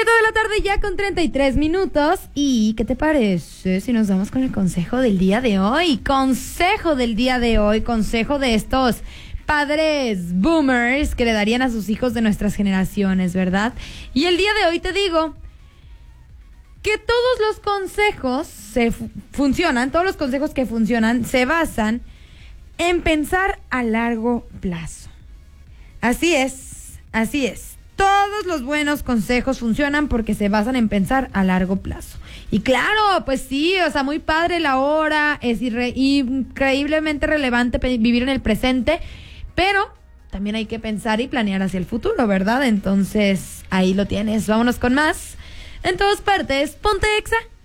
de la tarde ya con 33 minutos. ¿Y qué te parece si nos vamos con el consejo del día de hoy? Consejo del día de hoy, consejo de estos padres boomers que le darían a sus hijos de nuestras generaciones, ¿verdad? Y el día de hoy te digo que todos los consejos funcionan, todos los consejos que funcionan se basan en pensar a largo plazo. Así es, así es. Todos los buenos consejos funcionan porque se basan en pensar a largo plazo. Y claro, pues sí, o sea, muy padre la hora, es increíblemente relevante vivir en el presente, pero también hay que pensar y planear hacia el futuro, ¿verdad? Entonces, ahí lo tienes. Vámonos con más. En todas partes, ponte Exa.